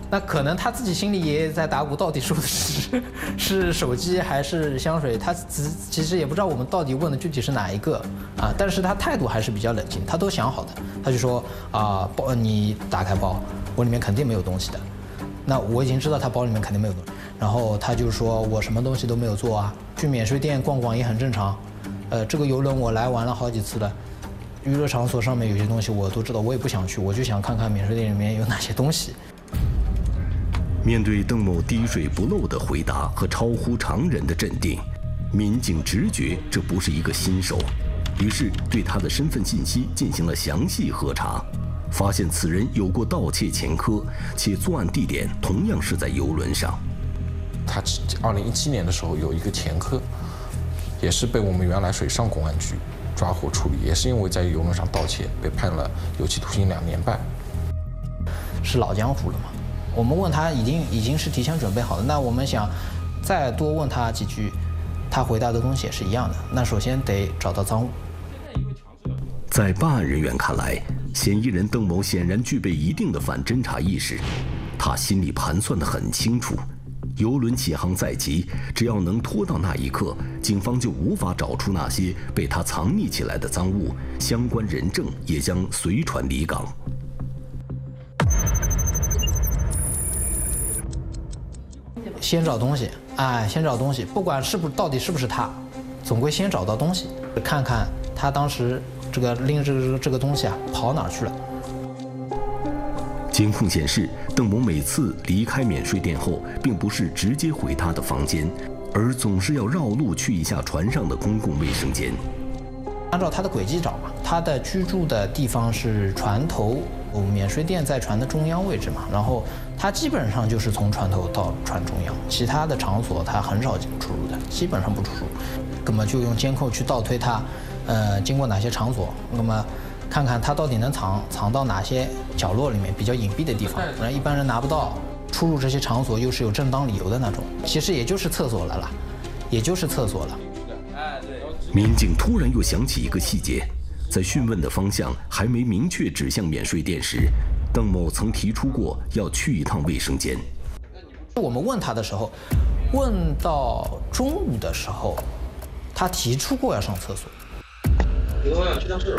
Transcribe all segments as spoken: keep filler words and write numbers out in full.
那可能他自己心里也在打鼓，到底说的是是手机还是香水？他其其实也不知道我们到底问的具体是哪一个啊。但是他态度还是比较冷静，他都想好的。他就说啊，包你打开包，我里面肯定没有东西的。那我已经知道他包里面肯定没有东西。然后他就说我什么东西都没有做啊，去免税店逛逛也很正常。呃，这个游轮我来玩了好几次了。娱乐场所上面有些东西我都知道，我也不想去，我就想看看免税店里面有哪些东西。 面对邓某滴水不漏的回答和超乎常人的镇定，民警直觉这不是一个新手，于是对他的身份信息进行了详细核查，发现此人有过盗窃前科，且作案地点同样是在邮轮上。 他二零一七年的时候有一个前科，也是被我们原来水上公安局抓获处理，也是因为在邮轮上盗窃被判了有期徒刑两年半。 是老江湖了嘛？我们问他已经已经是提前准备好的，那我们想再多问他几句，他回答的东西也是一样的。那首先得找到赃物。 在办案人员看来，嫌疑人邓某显然具备一定的反侦查意识，他心里盘算得很清楚。邮轮起航在即，只要能拖到那一刻，警方就无法找出那些被他藏匿起来的赃物，相关人证也将随船离港。 先找东西，哎，先找东西，不管是不到底是不是他，总归先找到东西，看看他当时这个拎着这个这个东西啊跑哪儿去了。 监控显示，邓某每次离开免税店后，并不是直接回他的房间，而总是要绕路去一下船上的公共卫生间。 按照他的轨迹找嘛，他的居住的地方是船头，免税店在船的中央位置嘛，然后他基本上就是从船头到船中央，其他的场所他很少出入的，基本上不出入。那么就用监控去倒推他，呃，经过哪些场所，那么看看他到底能藏藏到哪些角落里面比较隐蔽的地方，然后一般人拿不到。出入这些场所又是有正当理由的那种，其实也就是厕所了啦，也就是厕所了。 民警突然又想起一个细节，在讯问的方向还没明确指向免税店时，邓某曾提出过要去一趟卫生间。 我们问他的时候，问到中午的时候，他提出过要上厕所。 我想去趟厕所。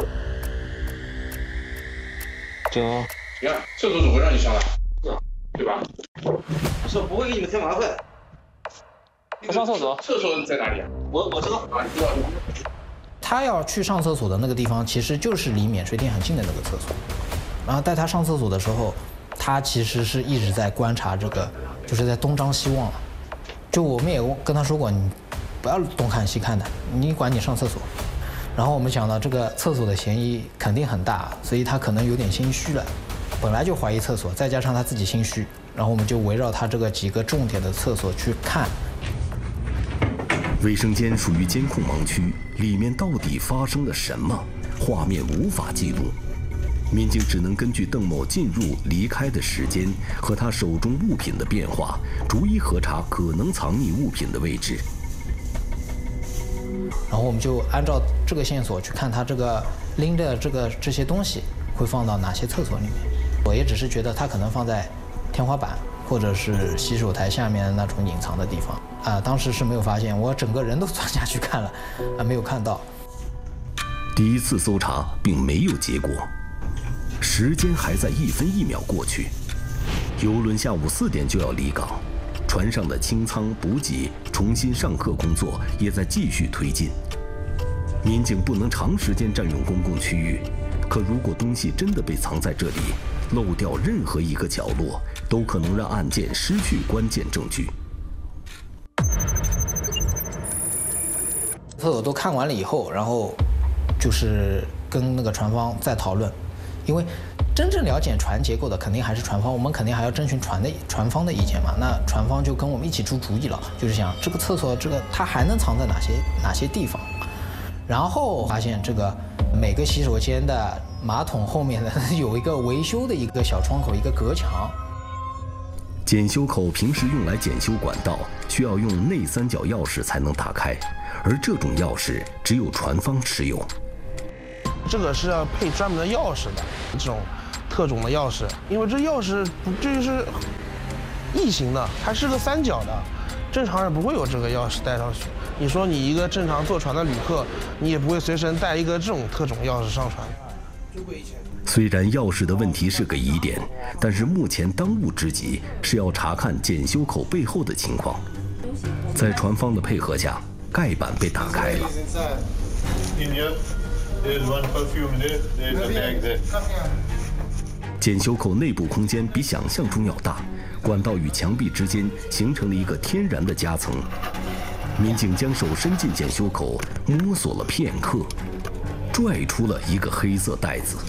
行， 你看厕所总会让你上来，对吧？我说不会给你们添麻烦。 他上厕所？ 厕所在哪里啊？我我知道啊，你知道。 他要去上厕所的那个地方，其实就是离免税店很近的那个厕所。然后带他上厕所的时候，他其实是一直在观察这个，就是在东张西望了。就我们也跟他说过，你不要东看西看的，你管你上厕所。然后我们讲到这个厕所的嫌疑肯定很大，所以他可能有点心虚了。本来就怀疑厕所，再加上他自己心虚，然后我们就围绕他这个几个重点的厕所去看。 卫生间属于监控盲区，里面到底发生了什么？画面无法记录，民警只能根据邓某进入、离开的时间和他手中物品的变化，逐一核查可能藏匿物品的位置。 然后我们就按照这个线索去看他这个拎的这个这些东西会放到哪些厕所里面。我也只是觉得他可能放在天花板或者是洗手台下面的那种隐藏的地方啊，当时是没有发现，我整个人都钻下去看了啊，没有看到。 第一次搜查并没有结果，时间还在一分一秒过去，邮轮下午四点就要离港，船上的清仓补给、重新上课工作也在继续推进。民警不能长时间占用公共区域，可如果东西真的被藏在这里，漏掉任何一个角落，都可能让案件失去关键证据。 厕所都看完了以后，然后就是跟那个船方再讨论，因为真正了解船结构的肯定还是船方，我们肯定还要征询船的船方的意见嘛。那船方就跟我们一起出主意了，就是想这个厕所这个它还能藏在哪些哪些地方，然后发现这个每个洗手间的马桶后面的有一个维修的一个小窗口，一个隔墙。 检修口平时用来检修管道，需要用内三角钥匙才能打开，而这种钥匙只有船方持有。 这个是要配专门的钥匙的，这种特种的钥匙，因为这钥匙不就是异形的，它是个三角的，正常人不会有这个钥匙带上去。你说你一个正常坐船的旅客，你也不会随身带一个这种特种钥匙上船。 虽然钥匙的问题是个疑点，但是目前当务之急是要查看检修口背后的情况。在船方的配合下，盖板被打开了。检修口内部空间比想象中要大，管道与墙壁之间形成了一个天然的夹层。民警将手伸进检修口，摸索了片刻，拽出了一个黑色袋子。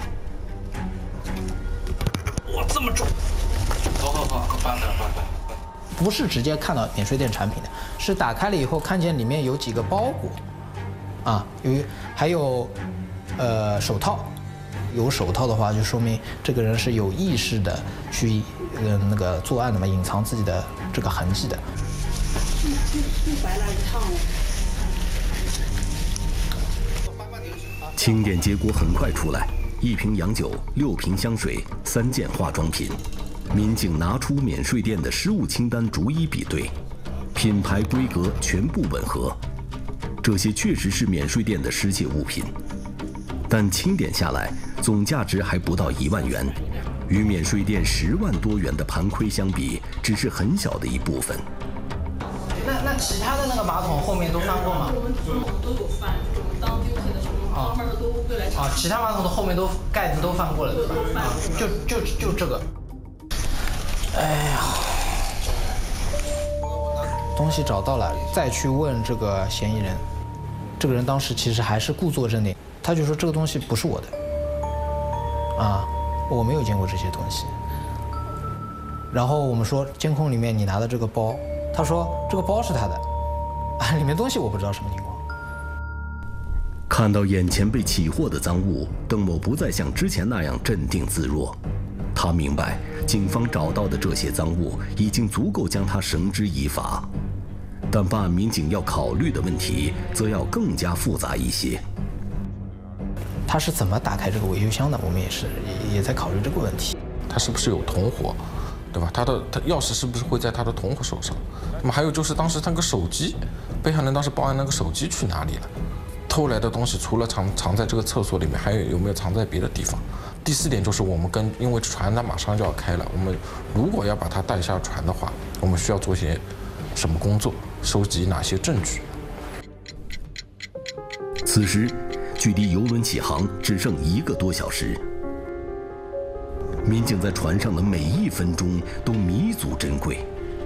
哇，这么重！好好好，快点快点！ 不是直接看到免税店产品的，是打开了以后看见里面有几个包裹，啊，有还有呃手套。有手套的话，就说明这个人是有意识的去呃那个作案的嘛，隐藏自己的这个痕迹的。 清点结果很快出来，一瓶洋酒，六瓶香水，三件化妆品。民警拿出免税店的失物清单逐一比对，品牌规格全部吻合，这些确实是免税店的失窃物品。但清点下来，总价值还不到一万元，与免税店十万多元的盘亏相比，只是很小的一部分。 那那其他的那个马桶后面都翻过吗？ 我们主桶都有翻，就是我们当丢弃的时候，专门的都会来查。 啊，其他马桶的后面都盖子都翻过了，对吧？啊，就就就这个。哎呀，东西找到了，再去问这个嫌疑人，这个人当时其实还是故作镇定。他就说这个东西不是我的，啊，我没有见过这些东西。然后我们说监控里面你拿的这个包，他说这个包是他的，啊，里面东西我不知道什么情况。 看到眼前被起获的赃物，邓某不再像之前那样镇定自若。他明白，警方找到的这些赃物已经足够将他绳之以法，但办案民警要考虑的问题则要更加复杂一些。 他是怎么打开这个维修箱的？我们也是也也在考虑这个问题。 他是不是有同伙，对吧？他的他钥匙是不是会在他的同伙手上？那么还有就是当时他那个手机，被害人当时报案那个手机去哪里了？偷来的东西除了藏藏在这个厕所里面，还有有没有藏在别的地方？第四点就是我们跟因为船呢马上就要开了，我们如果要把它带下船的话，我们需要做些什么工作？收集哪些证据？ 此时，距离游轮起航只剩一个多小时，民警在船上的每一分钟都弥足珍贵。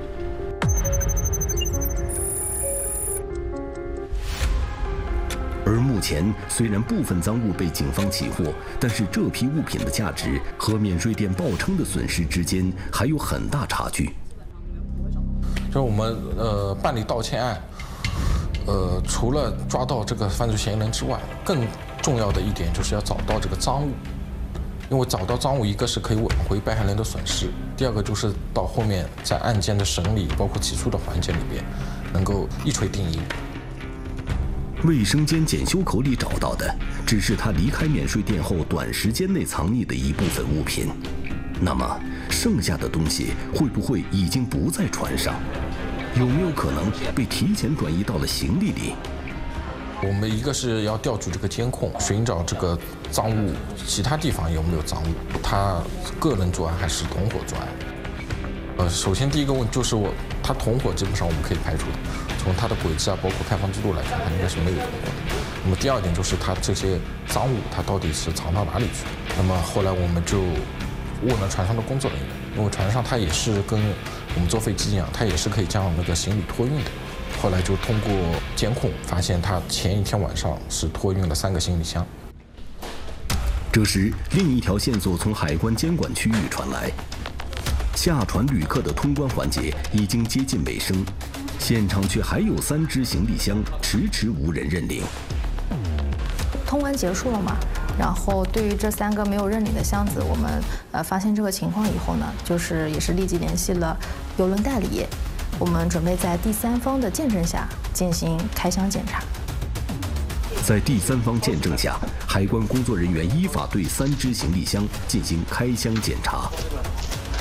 而目前，虽然部分赃物被警方起获，但是这批物品的价值和免税店报称的损失之间还有很大差距。 就是我们呃办理盗窃案。呃，除了抓到这个犯罪嫌疑人之外，更重要的一点就是要找到这个赃物，因为找到赃物，一个是可以挽回被害人的损失，第二个就是到后面在案件的审理，包括起诉的环节里边，能够一锤定音。 卫生间检修口里找到的，只是他离开免税店后短时间内藏匿的一部分物品，那么剩下的东西会不会已经不在船上？有没有可能被提前转移到了行李里？ 我们一个是要调取这个监控，寻找这个赃物，其他地方有没有赃物？他个人作案还是同伙作案？呃，首先第一个问就是我，他同伙基本上我们可以排除的，从他的轨迹啊，包括开房记录来看，他应该是没有同伙的。那么第二点就是他这些赃物，他到底是藏到哪里去？那么后来我们就问了船上的工作人员，因为船上他也是跟我们坐飞机一样，他也是可以将那个行李托运的。后来就通过监控发现，他前一天晚上是托运了三个行李箱。 这时，另一条线索从海关监管区域传来，下船旅客的通关环节已经接近尾声，现场却还有三只行李箱迟迟无人认领。 通关结束了嘛？然后对于这三个没有认领的箱子，我们呃发现这个情况以后呢，就是也是立即联系了邮轮代理业，我们准备在第三方的见证下进行开箱检查。 在第三方见证下，海关工作人员依法对三只行李箱进行开箱检查。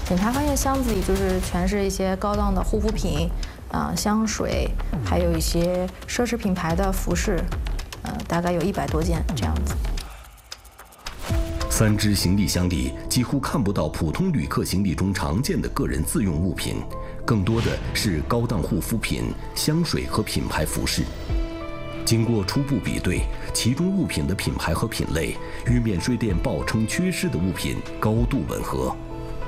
警察发现箱子里就是全是一些高档的护肤品，啊、呃、香水，还有一些奢侈品牌的服饰，呃，大概有一百多件这样子。 三只行李箱里几乎看不到普通旅客行李中常见的个人自用物品，更多的是高档护肤品、香水和品牌服饰。经过初步比对，其中物品的品牌和品类与免税店报称缺失的物品高度吻合。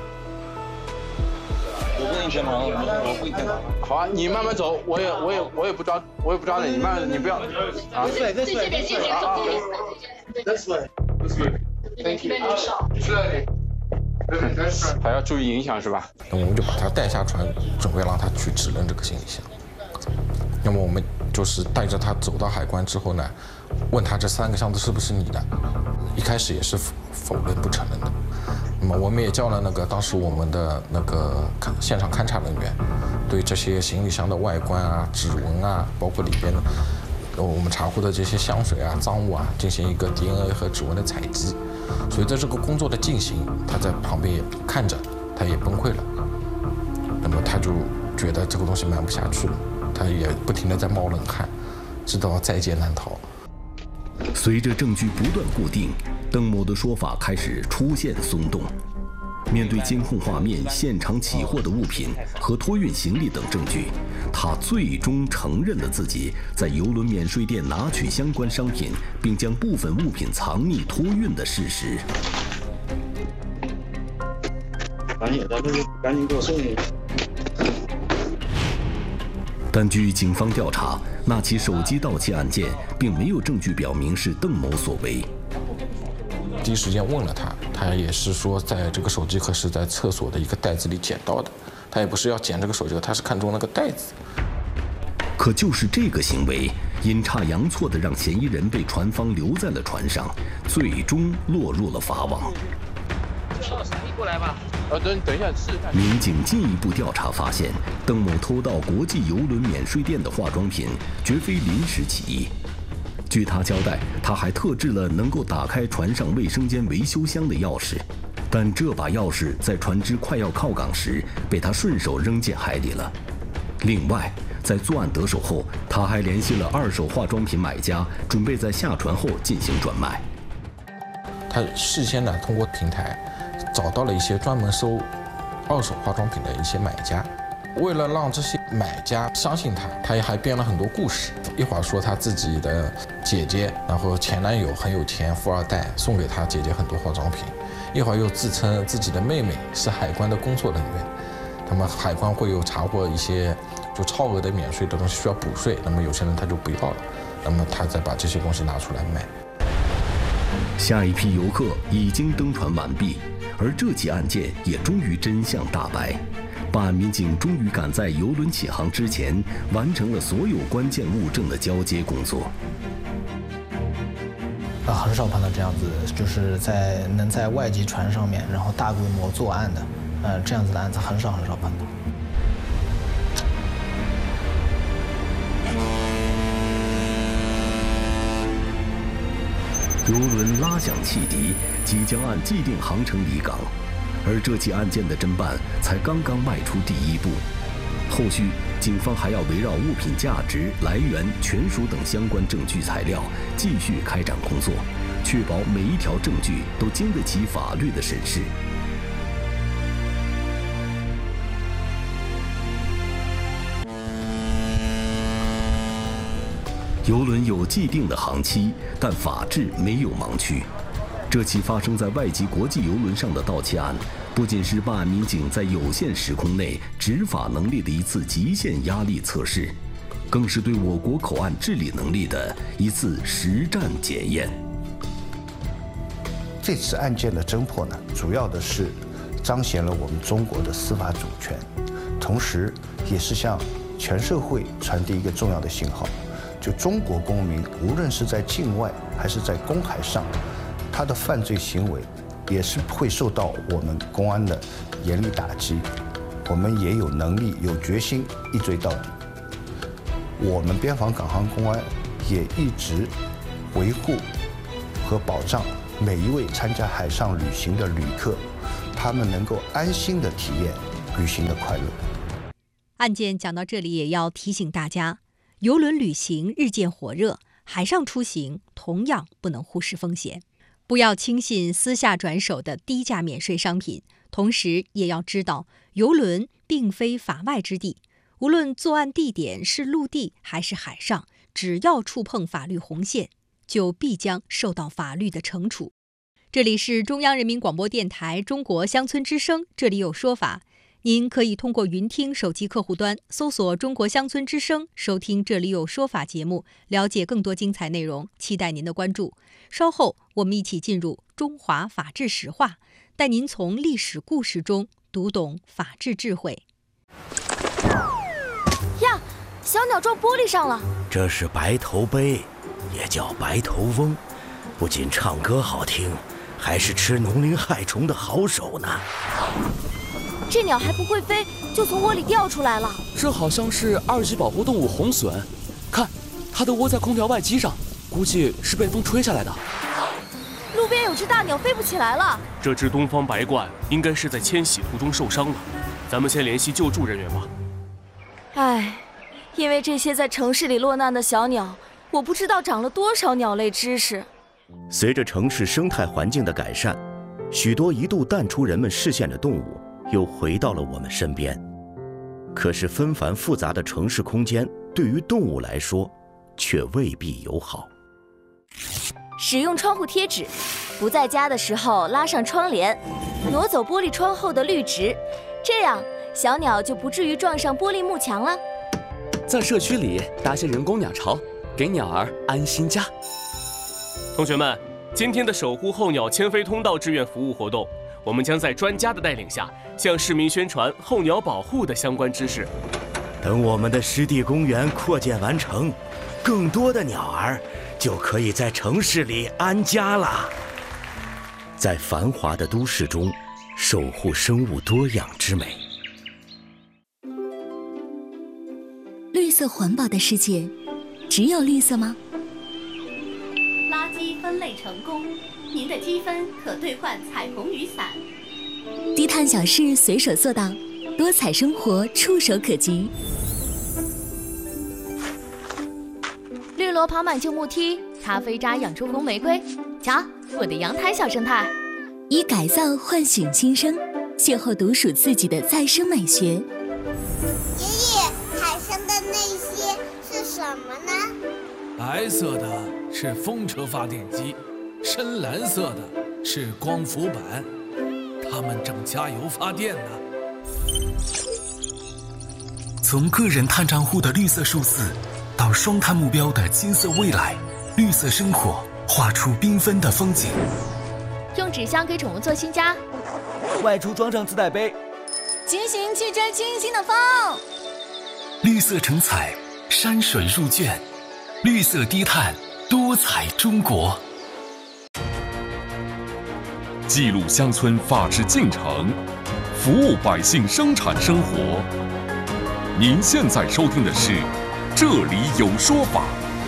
我问一天吗？我问一天吗？ 好啊，你慢慢走，我也我也我也不抓，我也不抓你，你慢，你不要啊。对对对对对啊。This way, this way. Thank you. 还要注意影响是吧？ 那我们就把他带下船，准备让他去指认这个行李箱。那么我们就是带着他走到海关之后呢，问他这三个箱子是不是你的？一开始也是否认不承认的。那么我们也叫了那个当时我们的那个现场勘查人员，对这些行李箱的外观啊、指纹啊，包括里边的我们查获的这些香水啊、赃物啊，进行一个 D N A 和指纹的采集。随着这个工作的进行，他在旁边也看着，他也崩溃了。那么他就觉得这个东西瞒不下去了，他也不停地在冒冷汗，知道在劫难逃。 随着证据不断固定，邓某的说法开始出现松动。面对监控画面、现场起获的物品和托运行李等证据，他最终承认了自己在邮轮免税店拿取相关商品，并将部分物品藏匿托运的事实。 赶紧，咱们赶紧给我送进去。 但据警方调查，那起手机盗窃案件并没有证据表明是邓某所为。 第一时间问了他，他也是说在这个手机壳是在厕所的一个袋子里捡到的，他也不是要捡这个手机壳，他是看中那个袋子。 可就是这个行为，阴差阳错地让嫌疑人被船方留在了船上，最终落入了法网。 你过来吧。呃，等等一下，试试看。 民警进一步调查发现，邓某偷盗国际邮轮免税店的化妆品，绝非临时起意。据他交代，他还特制了能够打开船上卫生间维修箱的钥匙，但这把钥匙在船只快要靠港时，被他顺手扔进海里了。另外，在作案得手后，他还联系了二手化妆品买家，准备在下船后进行转卖。 他事先呢，通过平台找到了一些专门收二手化妆品的一些买家。为了让这些买家相信他，他也还编了很多故事。一会儿说他自己的姐姐，然后前男友很有钱，富二代，送给他姐姐很多化妆品；一会儿又自称自己的妹妹是海关的工作人员，那么海关会有查获一些就超额的免税的东西需要补税，那么有些人他就不要了，那么他再把这些东西拿出来卖。 下一批游客已经登船完毕，而这起案件也终于真相大白。办案民警终于赶在邮轮起航之前，完成了所有关键物证的交接工作。 啊，很少碰到这样子，就是在能在外籍船上面，然后大规模作案的，呃，这样子的案子很少很少碰到。 邮轮拉响汽笛，即将按既定航程离港。而这起案件的侦办才刚刚迈出第一步，后续警方还要围绕物品价值、来源、权属等相关证据材料继续开展工作，确保每一条证据都经得起法律的审视。邮轮有既定的航期，但法治没有盲区。这起发生在外籍国际邮轮上的盗窃案，不仅是办案民警在有限时空内执法能力的一次极限压力测试，更是对我国口岸治理能力的一次实战检验。 这次案件的侦破呢，主要的是彰显了我们中国的司法主权，同时也是向全社会传递一个重要的信号，就中国公民无论是在境外还是在公海上，他的犯罪行为也是会受到我们公安的严厉打击，我们也有能力、有决心一追到底。我们边防港航公安也一直维护和保障每一位参加海上旅行的旅客他们能够安心的体验旅行的快乐。 案件讲到这里，也要提醒大家，邮轮旅行日渐火热，海上出行同样不能忽视风险，不要轻信私下转手的低价免税商品。同时也要知道，邮轮并非法外之地，无论作案地点是陆地还是海上，只要触碰法律红线，就必将受到法律的惩处。这里是中央人民广播电台中国乡村之声，这里有说法。您可以通过云听手机客户端搜索中国乡村之声，收听这里有说法节目，了解更多精彩内容，期待您的关注。稍后我们一起进入中华法治史话，带您从历史故事中读懂法治智慧。 呀，小鸟撞玻璃上了。 这是白头鹎，也叫白头翁，不仅唱歌好听，还是吃农林害虫的好手呢。 这鸟还不会飞，就从窝里掉出来了。 这好像是二级保护动物红隼，看，它的窝在空调外机上，估计是被风吹下来的。 路边有只大鸟飞不起来了。 这只东方白鹳应该是在迁徙途中受伤了，咱们先联系救助人员吧。 唉，因为这些在城市里落难的小鸟，我不知道长了多少鸟类知识。 随着城市生态环境的改善，许多一度淡出人们视线的动物又回到了我们身边。可是纷繁复杂的城市空间对于动物来说却未必友好。 使用窗户贴纸，不在家的时候拉上窗帘，挪走玻璃窗后的绿植，这样小鸟就不至于撞上玻璃幕墙了。 在社区里搭些人工鸟巢，给鸟儿安心家。 同学们，今天的守护候鸟迁飞通道志愿服务活动，我们将在专家的带领下，向市民宣传候鸟保护的相关知识。 等我们的湿地公园扩建完成，更多的鸟儿就可以在城市里安家了。在繁华的都市中，守护生物多样之美。 绿色环保的世界，只有绿色吗？ 垃圾分类成功，您的积分可兑换彩虹雨伞。 低碳小事随手做到，多彩生活触手可及。 绿萝跑满旧木梯，咖啡渣养出红玫瑰。瞧，我的阳台小生态。 以改造唤醒新生，邂逅独属自己的再生美学。爷爷，海上的那些是什么呢？ 白色的是风车发电机，深蓝色的是光伏板，它们正加油发电呢。 从个人碳账户的绿色数字，到双碳目标的金色未来，绿色生活画出缤纷的风景。 用纸箱给宠物做新家， 外出装上自带杯， 骑行去追清新的风。 绿色成彩，山水入卷，绿色低碳，多彩中国。 记录乡村法治进程，服务百姓生产生活。您现在收听的是《这里有说法》。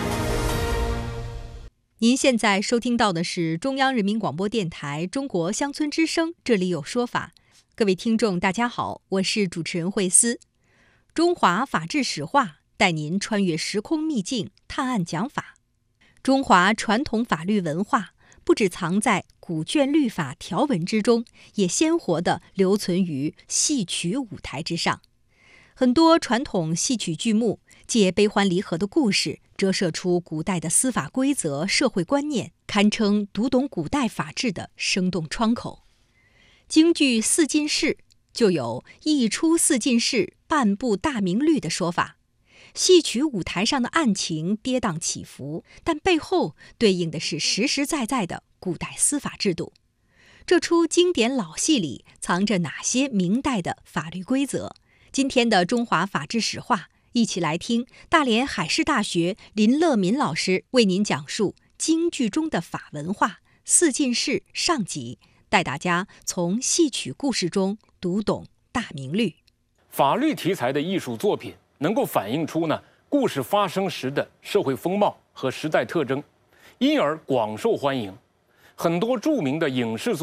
您现在收听到的是中央人民广播电台中国乡村之声，这里有说法。各位听众大家好，我是主持人慧思。中华法治史话，带您穿越时空秘境，探案讲法。中华传统法律文化不只藏在古卷律法条文之中，也鲜活地留存于戏曲舞台之上。很多传统戏曲剧目借悲欢离合的故事，折射出古代的司法规则、社会观念，堪称读懂古代法治的生动窗口。京剧四进士就有一出四进士，半部大明律的说法。戏曲舞台上的案情跌宕起伏，但背后对应的是实实在在的古代司法制度。这出经典老戏里藏着哪些明代的法律规则？今天的中华法治史话，一起来听大连海事大学林乐民老师为您讲述京剧中的法文化四进士上集，带大家从戏曲故事中读懂大明律。 法律题材的艺术作品能够反映出呢故事发生时的社会风貌和时代特征，因而广受欢迎。很多著名的影视作品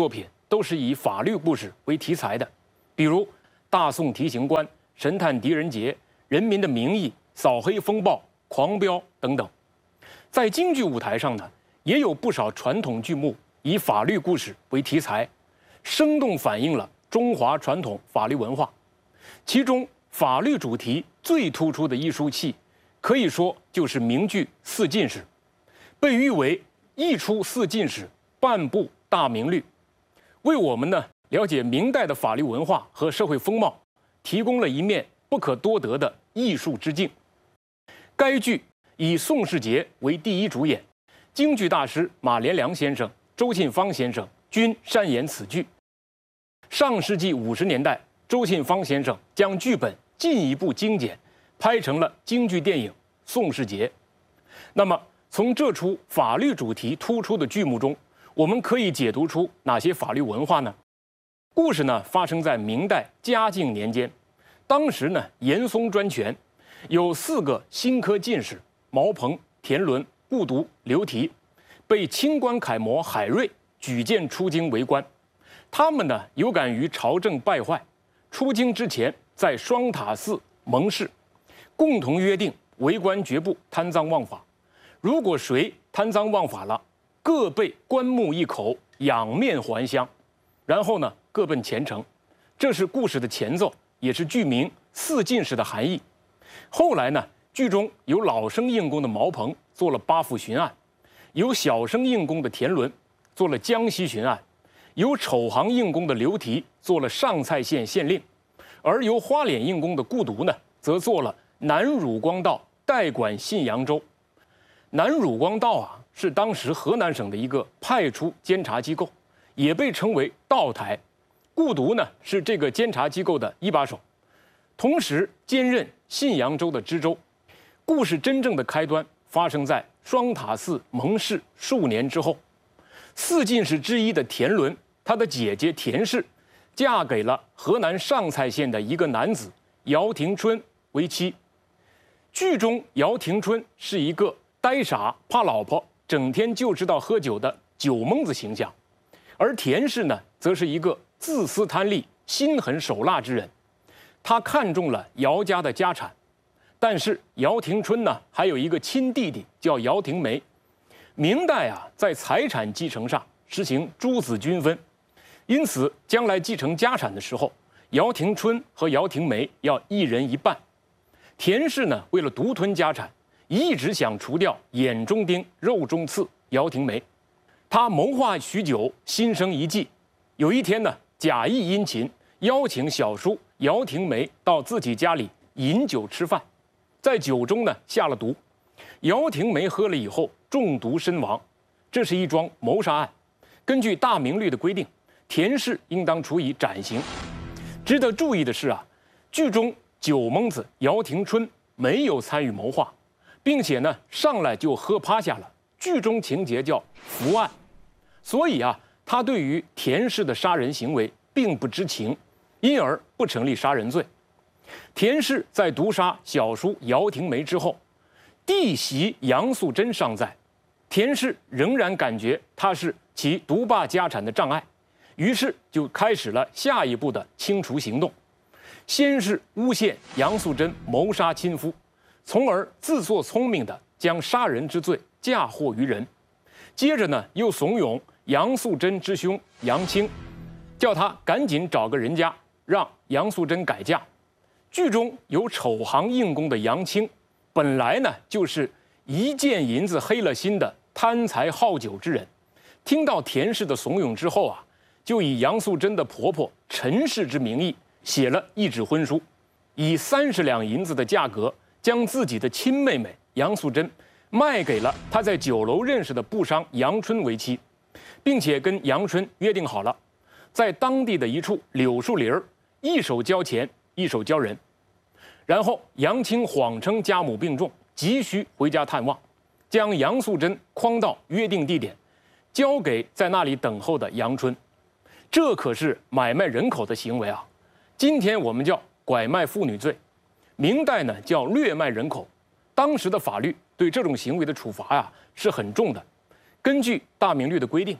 都是以法律故事为题材的，比如《大宋提刑官》《神探狄仁杰》《人民的名义》《扫黑风暴》《狂飙》等等。在京剧舞台上呢，也有不少传统剧目以法律故事为题材，生动反映了中华传统法律文化。其中，法律主题最突出的艺术器，可以说就是名剧《四进士》，被誉为一出四进士，半部大明律，为我们呢了解明代的法律文化和社会风貌，提供了一面不可多得的艺术之镜。该剧以宋世杰为第一主演，京剧大师马连良先生、周信芳先生均擅演此剧。上世纪五十年代，周信芳先生将剧本进一步精简，拍成了京剧电影《宋世杰》。那么，从这出法律主题突出的剧目中，我们可以解读出哪些法律文化呢？故事呢发生在明代嘉靖年间，当时呢严嵩专权，有四个新科进士毛鹏、田伦、顾独、刘提，被清官楷模海瑞举荐出京为官。他们呢有感于朝政败坏，出京之前在双塔寺盟誓，共同约定为官绝不贪赃枉法。如果谁贪赃枉法了，各被棺木一口，仰面还乡，然后呢各奔前程。这是故事的前奏，也是剧名四进士的含义。后来呢，剧中有老生应功的毛鹏做了八府巡按，有小生应功的田伦做了江西巡按，有丑行应功的刘提做了上蔡县县令，而由花脸应功的顾独呢，则做了南汝光道代管信阳州。南汝光道啊，是当时河南省的一个派出监察机构，也被称为道台。顾独呢，是这个监察机构的一把手，同时兼任信阳州的知州。故事真正的开端发生在双塔寺盟誓数年之后，四进士之一的田伦，他的姐姐田氏，嫁给了河南上蔡县的一个男子姚廷春为妻。剧中姚廷春是一个呆傻怕老婆，整天就知道喝酒的酒蒙子形象，而田氏呢，则是一个自私贪利、心狠手辣之人。他看中了姚家的家产，但是姚廷春呢，还有一个亲弟弟叫姚廷梅。明代啊，在财产继承上实行诸子均分，因此将来继承家产的时候，姚廷春和姚廷梅要一人一半。田氏呢，为了独吞家产，一直想除掉眼中钉、肉中刺姚廷梅。他谋划许久，心生一计。有一天呢，假意殷勤，邀请小叔姚廷梅到自己家里饮酒吃饭，在酒中呢下了毒。姚廷梅喝了以后中毒身亡，这是一桩谋杀案。根据大明律的规定，田氏应当处以斩刑。值得注意的是啊，剧中酒蒙子姚廷春没有参与谋划，并且呢上来就喝趴下了，剧中情节叫伏案，所以啊，他对于田氏的杀人行为并不知情，因而不成立杀人罪。田氏在毒杀小叔姚廷梅之后，弟媳杨素贞尚在，田氏仍然感觉她是其独霸家产的障碍，于是就开始了下一步的清除行动。先是诬陷杨素贞谋杀亲夫，从而自作聪明地将杀人之罪嫁祸于人。接着呢，又怂恿杨素贞之兄杨清，叫他赶紧找个人家，让杨素贞改嫁。剧中有丑行应功的杨清，本来呢就是一见银子黑了心的贪财好酒之人，听到田氏的怂恿之后啊，就以杨素贞的婆婆陈氏之名义写了一纸婚书，以三十两银子的价格将自己的亲妹妹杨素贞卖给了他在酒楼认识的布商杨春为妻，并且跟杨春约定好了，在当地的一处柳树林儿，一手交钱，一手交人。然后杨清谎称家母病重，急需回家探望，将杨素贞诓到约定地点，交给在那里等候的杨春。这可是买卖人口的行为啊！今天我们叫拐卖妇女罪，明代呢叫掠卖人口。当时的法律对这种行为的处罚呀、啊、是很重的。根据大明律的规定，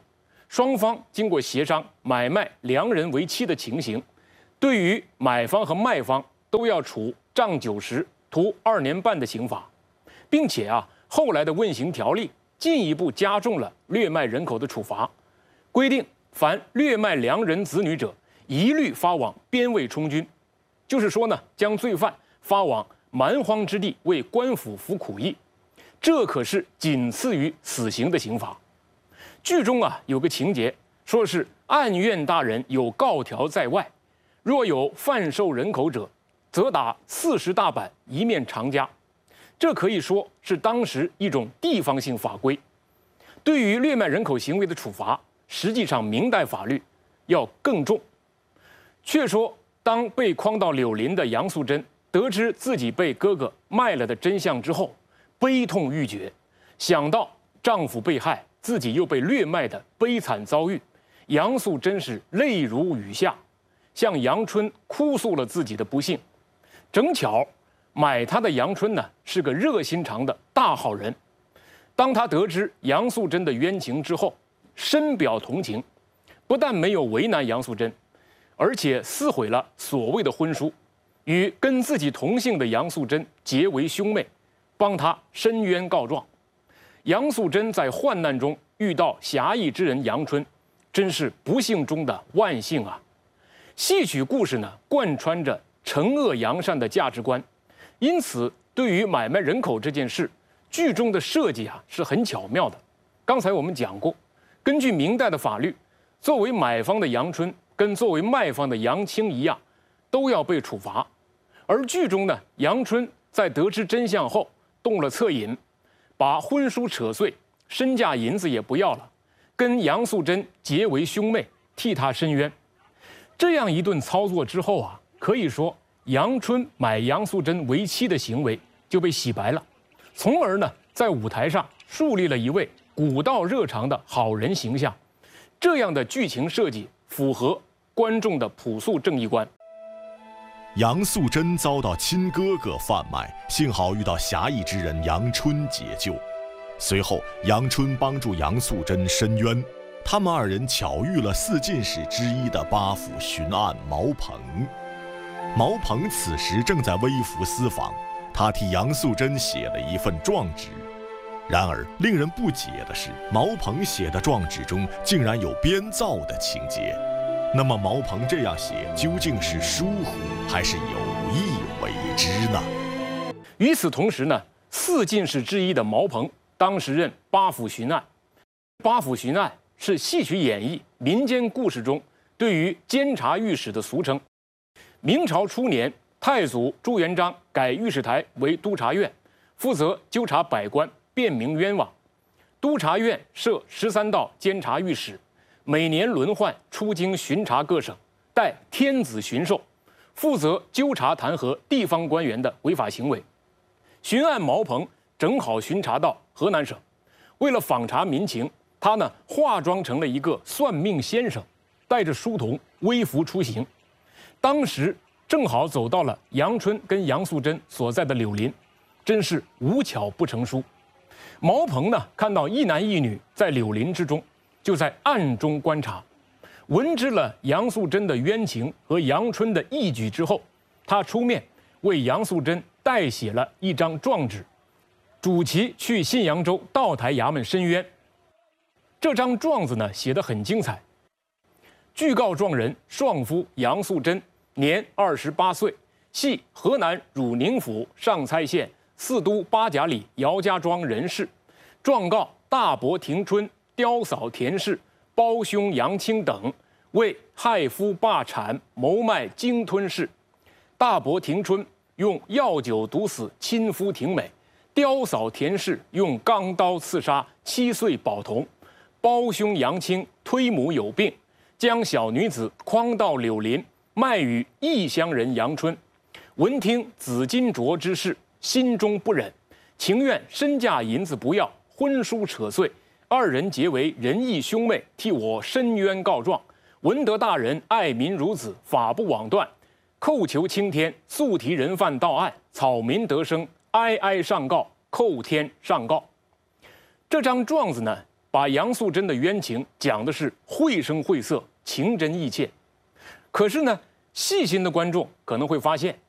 双方经过协商，买卖良人为妻的情形，对于买方和卖方都要处杖九十、徒二年半的刑罚，并且啊，后来的问刑条例进一步加重了掠卖人口的处罚，规定凡掠卖良人子女者，一律发往边卫充军，就是说呢，将罪犯发往蛮荒之地为官府服苦役，这可是仅次于死刑的刑罚。剧中啊有个情节，说是案院大人有告条在外，若有贩售人口者，则打四十大板，一面偿家。这可以说是当时一种地方性法规。对于掠卖人口行为的处罚，实际上明代法律要更重。却说，当被诓到柳林的杨素贞得知自己被哥哥卖了的真相之后，悲痛欲绝，想到丈夫被害，自己又被掠卖的悲惨遭遇，杨素真是泪如雨下，向杨春哭诉了自己的不幸。正巧买她的杨春呢是个热心肠的大好人，当他得知杨素贞的冤情之后，深表同情，不但没有为难杨素贞，而且撕毁了所谓的婚书，与跟自己同姓的杨素贞结为兄妹，帮他申冤告状。杨素贞在患难中遇到侠义之人杨春，真是不幸中的万幸啊！戏曲故事呢，贯穿着惩恶扬善的价值观，因此对于买卖人口这件事，剧中的设计啊是很巧妙的。刚才我们讲过，根据明代的法律，作为买方的杨春跟作为卖方的杨青一样，都要被处罚。而剧中呢，杨春在得知真相后动了恻隐，把婚书扯碎，身价银子也不要了，跟杨素贞结为兄妹，替她申冤。这样一顿操作之后啊，可以说杨春买杨素贞为妻的行为就被洗白了，从而呢，在舞台上树立了一位古道热肠的好人形象。这样的剧情设计符合观众的朴素正义观。 杨素贞遭到亲哥哥贩卖，幸好遇到侠义之人杨春解救。随后，杨春帮助杨素贞申冤，他们二人巧遇了四进士之一的八府巡按毛鹏。毛鹏此时正在微服私访，他替杨素贞写了一份状纸。然而，令人不解的是，毛鹏写的状纸中竟然有编造的情节。那么，毛鹏这样写究竟是疏忽还是有意为之呢？ 与此同时呢，四进士之一的毛鹏当时任八府巡按。八府巡按是戏曲演绎民间故事中对于监察御史的俗称。明朝初年，太祖朱元璋改御史台为督察院，负责纠察百官，辨明冤枉。督察院设十三道监察御史，每年轮换出京巡查各省，代天子巡狩，负责纠察弹劾地方官员的违法行为。巡按毛鹏正好巡查到河南省，为了访查民情，他呢化妆成了一个算命先生，带着书童微服出行。当时正好走到了杨春跟杨素贞所在的柳林，真是无巧不成书。毛鹏呢看到一男一女在柳林之中，就在暗中观察，闻知了杨素贞的冤情和杨春的义举之后，他出面为杨素贞代写了一张状纸，主其去信阳州道台衙门申冤。这张状子呢写得很精彩。具告状人壮夫杨素贞，年二十八岁，系河南汝宁府上蔡县四都八甲里姚家庄人士，状告大伯庭春、刁嫂田氏、胞兄杨清等为害夫霸产、谋卖鲸吞氏。大伯庭春用药酒毒死亲夫庭美，刁嫂田氏用钢刀刺杀七岁宝童，胞兄杨清推母有病，将小女子诓到柳林，卖与异乡人杨春。闻听紫金镯之事，心中不忍，情愿身价银子不要，婚书扯碎，二人结为仁义兄妹，替我申冤告状。闻得大人爱民如子，法不枉断，叩求青天，速提人犯到案，草民得生，哀哀上告，叩天上告。这张状子呢， 把杨素贞的冤情讲的是绘声绘色、情真意切。可是呢，细心的观众可能会发现，